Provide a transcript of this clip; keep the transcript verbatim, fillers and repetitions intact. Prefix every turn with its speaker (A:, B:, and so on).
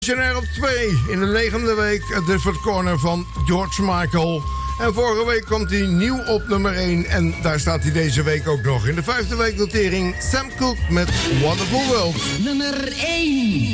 A: Missionair op twee in de negende week het Difford Corner van George Michael. En vorige week komt hij nieuw op nummer één en daar staat hij deze week ook nog. In de vijfde week notering Sam Cooke met Wonderful World.
B: Nummer één.